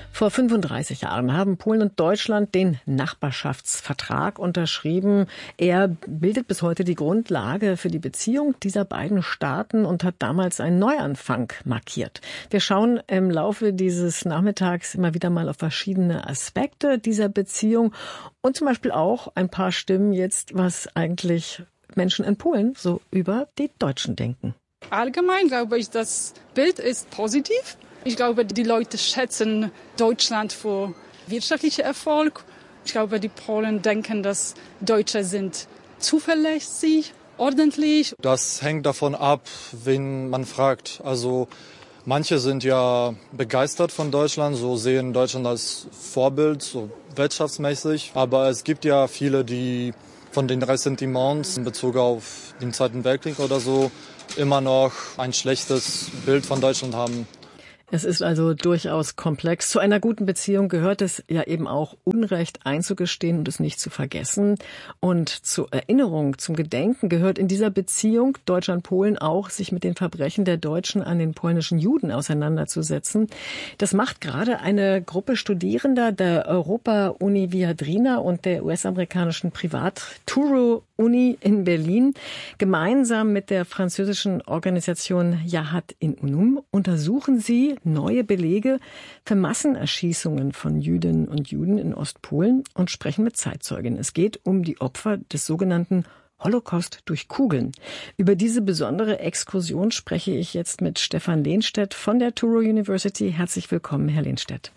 Vor 35 Jahren haben Polen und Deutschland den Nachbarschaftsvertrag unterschrieben. Er bildet bis heute die Grundlage für die Beziehung dieser beiden Staaten und hat damals einen Neuanfang markiert. Wir schauen im Laufe dieses Nachmittags immer wieder mal auf verschiedene Aspekte dieser Beziehung und zum Beispiel auch ein paar Stimmen jetzt, was eigentlich Menschen in Polen so über die Deutschen denken. Allgemein glaube ich, das Bild ist positiv. Ich glaube, die Leute schätzen Deutschland für wirtschaftlichen Erfolg. Ich glaube, die Polen denken, dass Deutsche sind zuverlässig, ordentlich. Das hängt davon ab, wen man fragt. Also manche sind ja begeistert von Deutschland, so sehen Deutschland als Vorbild, so wirtschaftsmäßig. Aber es gibt ja viele, die von den Ressentiments in Bezug auf den Zweiten Weltkrieg oder so immer noch ein schlechtes Bild von Deutschland haben. Es ist also durchaus komplex. Zu einer guten Beziehung gehört es ja eben auch, Unrecht einzugestehen und es nicht zu vergessen. Und zur Erinnerung, zum Gedenken gehört in dieser Beziehung Deutschland-Polen auch, sich mit den Verbrechen der Deutschen an den polnischen Juden auseinanderzusetzen. Das macht gerade eine Gruppe Studierender der Europa-Uni Viadrina und der US-amerikanischen Privat-Touro-Uni in Berlin. Gemeinsam mit der französischen Organisation Yad in Unum untersuchen sie neue Belege für Massenerschießungen von Jüdinnen und Juden in Ostpolen und sprechen mit Zeitzeugen. Es geht um die Opfer des sogenannten Holocaust durch Kugeln. Über diese besondere Exkursion spreche ich jetzt mit Stefan Lehnstedt von der Touro University. Herzlich willkommen, Herr Lehnstedt.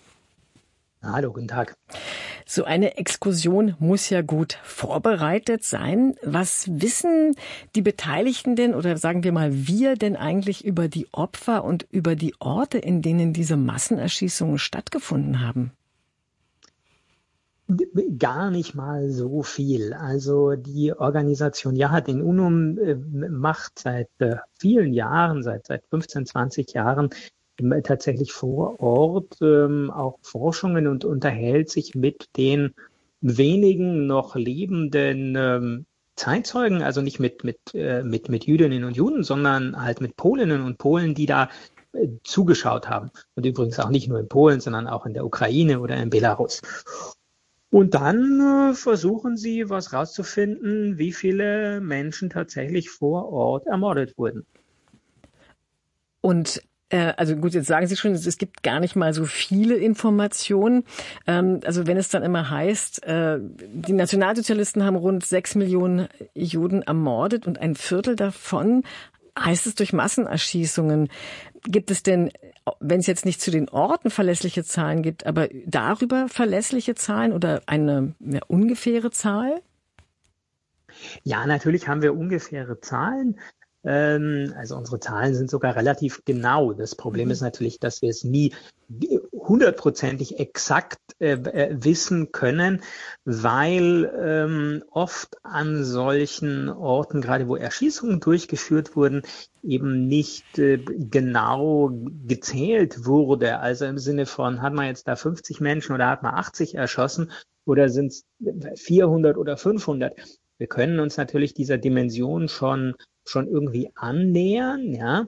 Hallo, guten Tag. So eine Exkursion muss ja gut vorbereitet sein. Was wissen die Beteiligten denn oder sagen wir mal wir denn eigentlich über die Opfer und über die Orte, in denen diese Massenerschießungen stattgefunden haben? Gar nicht mal so viel. Also die Organisation Yad in Unum macht seit vielen Jahren, seit 15, 20 Jahren tatsächlich vor Ort auch Forschungen und unterhält sich mit den wenigen noch lebenden Zeitzeugen, also nicht mit Jüdinnen und Juden, sondern halt mit Polinnen und Polen, die da zugeschaut haben. Und übrigens auch nicht nur in Polen, sondern auch in der Ukraine oder in Belarus. Und dann versuchen sie, was rauszufinden, wie viele Menschen tatsächlich vor Ort ermordet wurden. Und also gut, jetzt sagen Sie schon, es gibt gar nicht mal so viele Informationen. Also wenn es dann immer heißt, die Nationalsozialisten haben rund 6 Millionen Juden ermordet und ein Viertel davon heißt es durch Massenerschießungen. Gibt es denn, wenn es jetzt nicht zu den Orten verlässliche Zahlen gibt, aber darüber verlässliche Zahlen oder eine ungefähre Zahl? Ja, natürlich haben wir ungefähre Zahlen. Also unsere Zahlen sind sogar relativ genau. Das Problem ist natürlich, dass wir es nie hundertprozentig exakt wissen können, weil oft an solchen Orten, gerade wo Erschießungen durchgeführt wurden, eben nicht genau gezählt wurde. Also im Sinne von, hat man jetzt da 50 Menschen oder hat man 80 erschossen oder sind es 400 oder 500? Wir können uns natürlich dieser Dimension schon irgendwie annähern, ja.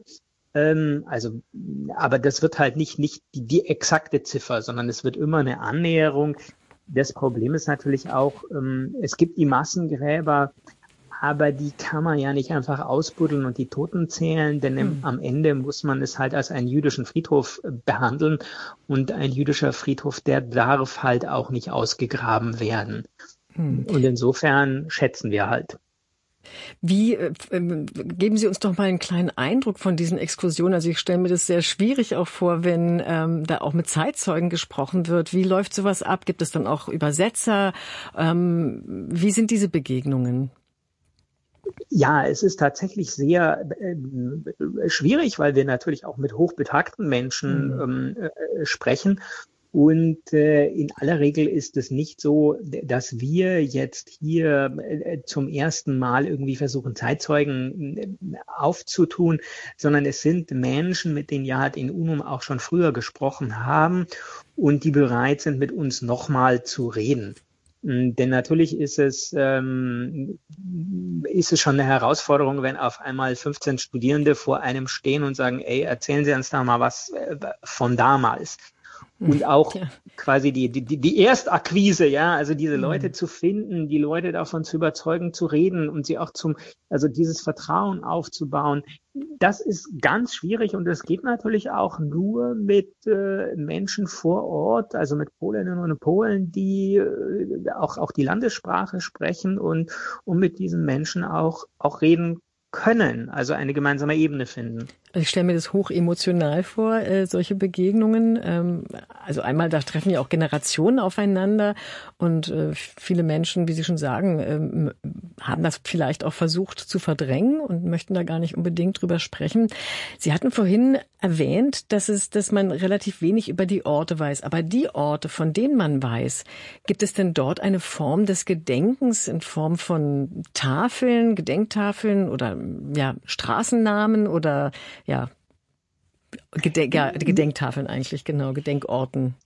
Aber das wird halt nicht die exakte Ziffer, sondern es wird immer eine Annäherung. Das Problem ist natürlich auch, es gibt die Massengräber, aber die kann man ja nicht einfach ausbuddeln und die Toten zählen, denn am Ende muss man es halt als einen jüdischen Friedhof behandeln und ein jüdischer Friedhof, der darf halt auch nicht ausgegraben werden. Und insofern schätzen wir halt. Wie, geben Sie uns doch mal einen kleinen Eindruck von diesen Exkursionen. Also ich stelle mir das sehr schwierig auch vor, wenn da auch mit Zeitzeugen gesprochen wird. Wie läuft sowas ab? Gibt es dann auch Übersetzer? Wie sind diese Begegnungen? Ja, es ist tatsächlich sehr schwierig, weil wir natürlich auch mit hochbetagten Menschen sprechen. Und in aller Regel ist es nicht so, dass wir jetzt hier zum ersten Mal irgendwie versuchen, Zeitzeugen aufzutun, sondern es sind Menschen, mit denen Yad in Unum auch schon früher gesprochen haben und die bereit sind, mit uns nochmal zu reden. Denn natürlich ist es schon eine Herausforderung, wenn auf einmal 15 Studierende vor einem stehen und sagen, ey, erzählen Sie uns da mal was von damals. und auch Ja. quasi die Erstakquise, ja, also diese Leute zu finden, die Leute davon zu überzeugen, zu reden und sie auch also dieses Vertrauen aufzubauen. Das ist ganz schwierig und das geht natürlich auch nur mit Menschen vor Ort, also mit Polinnen und Polen, die auch die Landessprache sprechen und mit diesen Menschen auch reden können, also eine gemeinsame Ebene finden. Also ich stelle mir das hoch emotional vor, solche Begegnungen. Also einmal, da treffen ja auch Generationen aufeinander und viele Menschen, wie Sie schon sagen, haben das vielleicht auch versucht zu verdrängen und möchten da gar nicht unbedingt drüber sprechen. Sie hatten vorhin erwähnt, dass man relativ wenig über die Orte weiß. Aber die Orte, von denen man weiß, gibt es denn dort eine Form des Gedenkens in Form von Tafeln, Gedenktafeln oder ja Straßennamen oder ja, Gedenktafeln eigentlich, genau, Gedenkorten.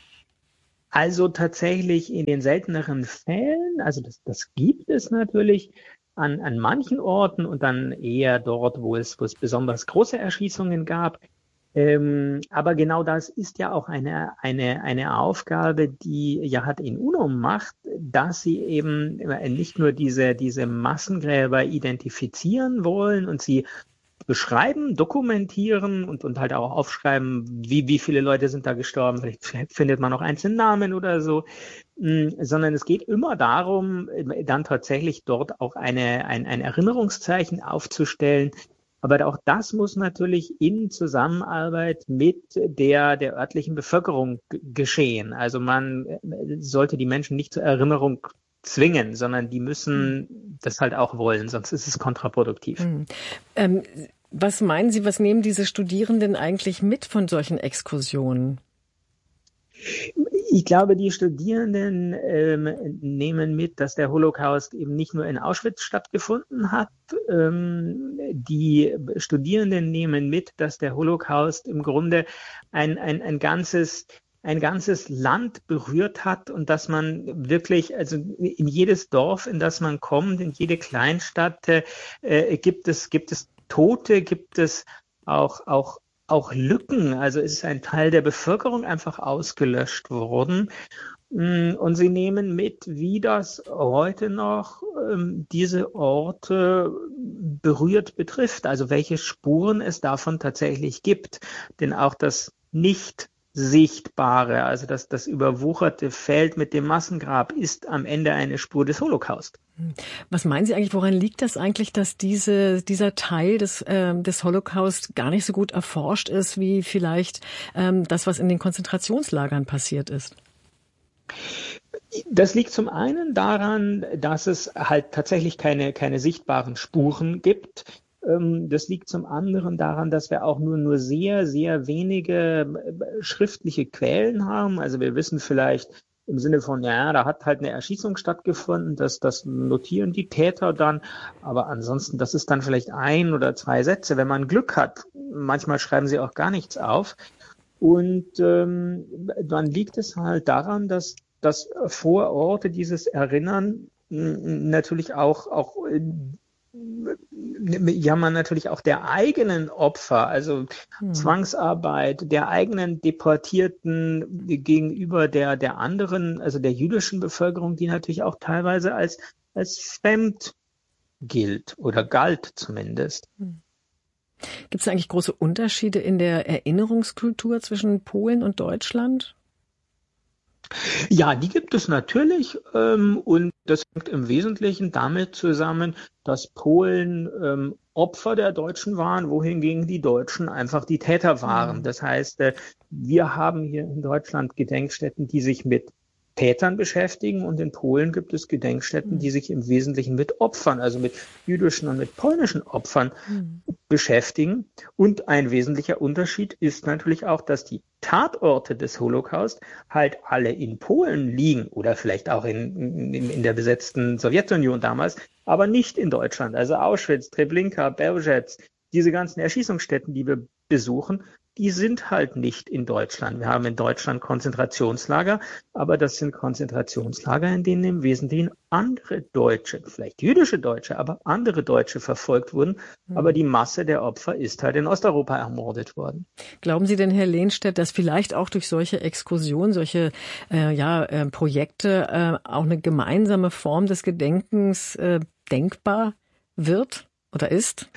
Also tatsächlich in den selteneren Fällen, also das gibt es natürlich an manchen Orten und dann eher dort, wo es besonders große Erschießungen gab. Aber genau das ist ja auch eine Aufgabe, die Yad Inunum macht, dass sie eben nicht nur diese Massengräber identifizieren wollen und sie beschreiben, dokumentieren und halt auch aufschreiben, wie viele Leute sind da gestorben. Vielleicht findet man noch einzelne Namen oder so, sondern es geht immer darum, dann tatsächlich dort auch ein Erinnerungszeichen aufzustellen. Aber auch das muss natürlich in Zusammenarbeit mit der örtlichen Bevölkerung geschehen. Also man sollte die Menschen nicht zur Erinnerung zwingen, sondern die müssen das halt auch wollen, sonst ist es kontraproduktiv. Was meinen Sie, was nehmen diese Studierenden eigentlich mit von solchen Exkursionen? Ich glaube, die Studierenden nehmen mit, dass der Holocaust eben nicht nur in Auschwitz stattgefunden hat. Die Studierenden nehmen mit, dass der Holocaust im Grunde ein ganzes Land berührt hat und dass man wirklich, also in jedes Dorf, in das man kommt, in jede Kleinstadt gibt es Tote, gibt es auch Lücken. Also es ist ein Teil der Bevölkerung einfach ausgelöscht worden. Und sie nehmen mit, wie das heute noch diese Orte berührt betrifft, also welche Spuren es davon tatsächlich gibt. Denn auch das Nicht-Sichtbare, also das überwucherte Feld mit dem Massengrab, ist am Ende eine Spur des Holocaust. Was meinen Sie eigentlich, woran liegt das eigentlich, dass dieser Teil des Holocaust gar nicht so gut erforscht ist, wie vielleicht das, was in den Konzentrationslagern passiert ist? Das liegt zum einen daran, dass es halt tatsächlich keine sichtbaren Spuren gibt. Das liegt zum anderen daran, dass wir auch nur sehr, sehr wenige schriftliche Quellen haben. Also wir wissen vielleicht im Sinne von, ja, da hat halt eine Erschießung stattgefunden, das notieren die Täter dann, aber ansonsten, das ist dann vielleicht 1 oder 2 Sätze, wenn man Glück hat. Manchmal schreiben sie auch gar nichts auf. Und dann liegt es halt daran, dass Vororte dieses Erinnern natürlich auch man natürlich auch der eigenen Opfer, also Zwangsarbeit, der eigenen Deportierten gegenüber der anderen, also der jüdischen Bevölkerung, die natürlich auch teilweise als fremd gilt oder galt zumindest. Gibt es eigentlich große Unterschiede in der Erinnerungskultur zwischen Polen und Deutschland? Ja, die gibt es natürlich und das hängt im Wesentlichen damit zusammen, dass Polen Opfer der Deutschen waren, wohingegen die Deutschen einfach die Täter waren. Das heißt, wir haben hier in Deutschland Gedenkstätten, die sich mit Tätern beschäftigen und in Polen gibt es Gedenkstätten, die sich im Wesentlichen mit Opfern, also mit jüdischen und mit polnischen Opfern beschäftigen. Und ein wesentlicher Unterschied ist natürlich auch, dass die Tatorte des Holocaust halt alle in Polen liegen oder vielleicht auch in der besetzten Sowjetunion damals, aber nicht in Deutschland. Also Auschwitz, Treblinka, Belzec, diese ganzen Erschießungsstätten, die wir besuchen, die sind halt nicht in Deutschland. Wir haben in Deutschland Konzentrationslager, aber das sind Konzentrationslager, in denen im Wesentlichen andere Deutsche, vielleicht jüdische Deutsche, aber andere Deutsche verfolgt wurden. Aber die Masse der Opfer ist halt in Osteuropa ermordet worden. Glauben Sie denn, Herr Lehnstedt, dass vielleicht auch durch solche Exkursionen, solche Projekte auch eine gemeinsame Form des Gedenkens denkbar wird oder ist?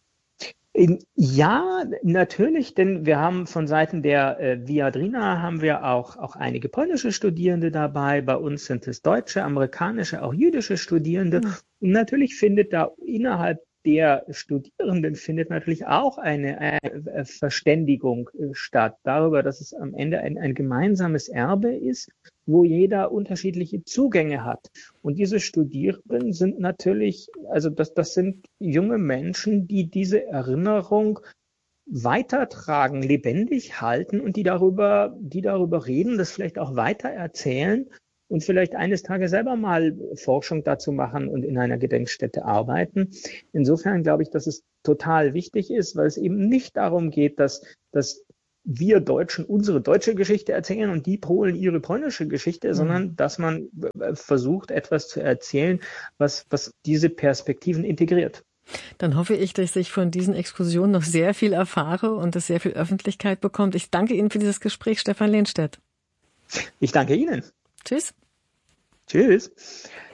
Ja, natürlich, denn wir haben von Seiten der Viadrina haben wir auch einige polnische Studierende dabei. Bei uns sind es deutsche, amerikanische, auch jüdische Studierende. Und natürlich findet da innerhalb der Studierenden findet natürlich auch eine Verständigung statt darüber, dass es am Ende ein gemeinsames Erbe ist, wo jeder unterschiedliche Zugänge hat. Und diese Studierenden sind natürlich, also das sind junge Menschen, die diese Erinnerung weitertragen, lebendig halten und die darüber reden, das vielleicht auch weiter erzählen und vielleicht eines Tages selber mal Forschung dazu machen und in einer Gedenkstätte arbeiten. Insofern glaube ich, dass es total wichtig ist, weil es eben nicht darum geht, dass wir Deutschen unsere deutsche Geschichte erzählen und die Polen ihre polnische Geschichte, sondern dass man versucht, etwas zu erzählen, was diese Perspektiven integriert. Dann hoffe ich, dass ich von diesen Exkursionen noch sehr viel erfahre und es sehr viel Öffentlichkeit bekommt. Ich danke Ihnen für dieses Gespräch, Stefan Lehnstedt. Ich danke Ihnen. Tschüss. Tschüss.